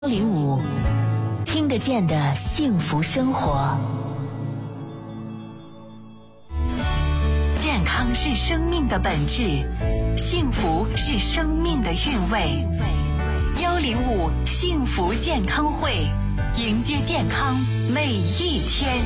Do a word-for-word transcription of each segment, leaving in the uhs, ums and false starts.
零五听得见的幸福生活。健康是生命的本质，幸福是生命的韵味。幺零五幸福健康会，迎接健康每一天。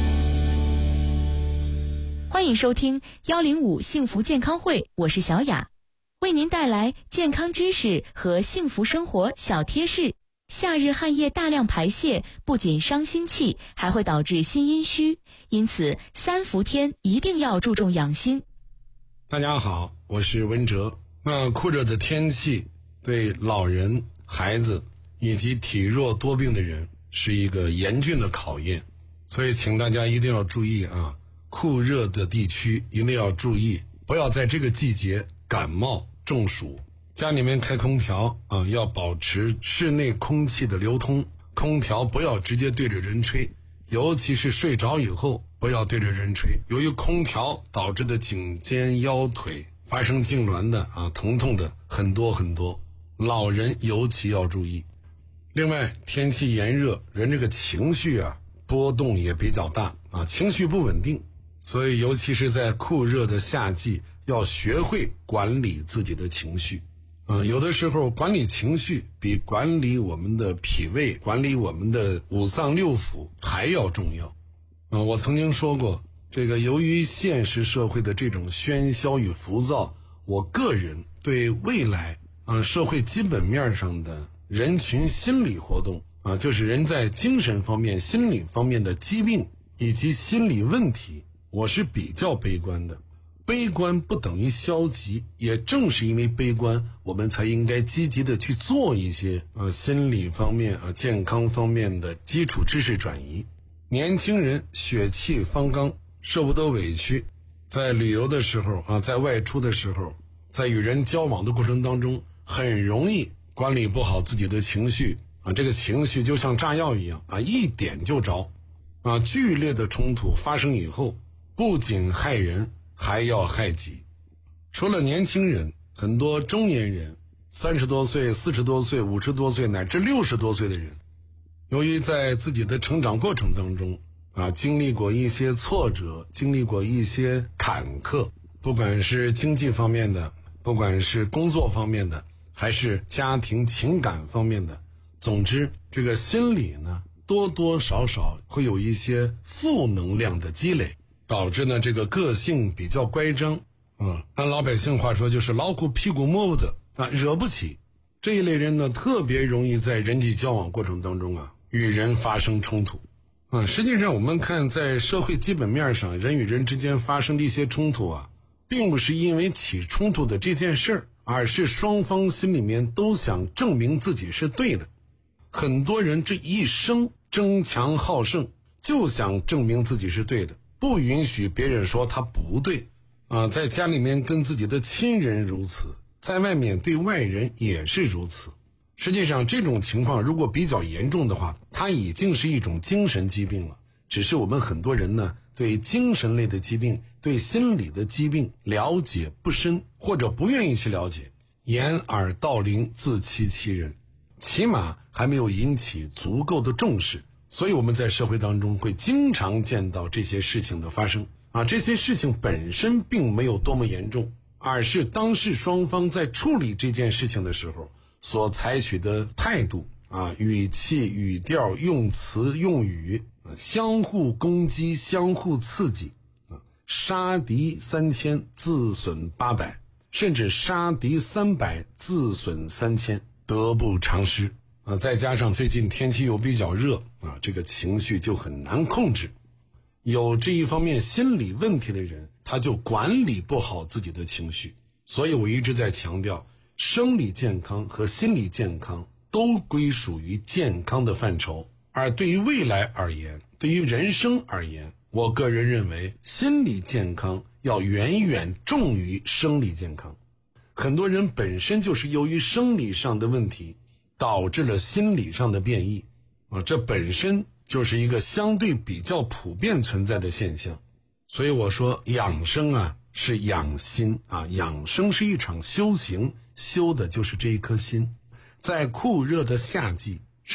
欢迎收听幺零五幸福健康会，我是小雅，为您带来健康知识和幸福生活小贴士。夏日汗液大量排泄不仅伤心气，还会导致心阴虚，因此三伏天一定要注重养心。 大家好，我是文哲。那酷热的天气对老人、孩子以及体弱多病的人是一个严峻的考验，所以请大家一定要注意啊，酷热的地区一定要注意，不要在这个季节感冒中暑。家里面开空调啊，要保持室内空气的流通，空调不要直接对着人吹，尤其是睡着以后不要对着人吹。由于空调导致的颈肩腰腿发生痉挛的啊疼痛的很多很多，老人尤其要注意。另外天气炎热，人这个情绪啊波动也比较大啊，情绪不稳定，所以尤其是在酷热的夏季，要学会管理自己的情绪。嗯，有的时候管理情绪比管理我们的脾胃、管理我们的五脏六腑还要重要。嗯，我曾经说过，这个由于现实社会的这种喧嚣与浮躁，我个人对未来啊社会基本面上的人群心理活动啊，就是人在精神方面、心理方面的疾病以及心理问题，我是比较悲观的。悲观不等于消极，也正是因为悲观，我们才应该积极的去做一些呃心理方面啊、健康方面的基础知识转移。年轻人血气方刚，受不得委屈，在旅游的时候啊，在外出的时候，在与人交往的过程当中，很容易管理不好自己的情绪啊，这个情绪就像炸药一样啊，一点就着啊。剧烈的冲突发生以后，不仅害人，还要害己。除了年轻人，很多中年人，三十多岁、四十多岁、五十多岁乃至六十多岁的人，由于在自己的成长过程当中啊，经历过一些挫折，经历过一些坎坷，不管是经济方面的，不管是工作方面的，还是家庭情感方面的，总之这个心理呢，多多少少会有一些负能量的积累，导致呢这个个性比较乖张，嗯，按老百姓话说就是老虎屁股摸不得啊，惹不起。这一类人呢，特别容易在人际交往过程当中啊，与人发生冲突。啊，实际上我们看在社会基本面上，人与人之间发生的一些冲突啊，并不是因为起冲突的这件事儿，而是双方心里面都想证明自己是对的。很多人这一生争强好胜，就想证明自己是对的，不允许别人说他不对啊，在家里面跟自己的亲人如此，在外面对外人也是如此。实际上这种情况如果比较严重的话，它已经是一种精神疾病了。只是我们很多人呢，对精神类的疾病、对心理的疾病了解不深，或者不愿意去了解，掩耳盗铃，自欺欺人，起码还没有引起足够的重视。所以我们在社会当中会经常见到这些事情的发生啊，这些事情本身并没有多么严重，而是当事双方在处理这件事情的时候所采取的态度啊、语气、语调、用词、用语，啊、相互攻击、相互刺激啊，杀敌三千，自损八百，甚至杀敌三百，自损三千，得不偿失。啊，再加上最近天气又比较热啊，这个情绪就很难控制。有这一方面心理问题的人，他就管理不好自己的情绪。所以我一直在强调，生理健康和心理健康都归属于健康的范畴。而对于未来而言，对于人生而言，我个人认为心理健康要远远重于生理健康。很多人本身就是由于生理上的问题导致了心理上的变异啊，这本身就是一个相对比较普遍存在的现象。所以我说养生啊是养心啊，养生是一场修行，修的就是这一颗心。在酷热的夏季，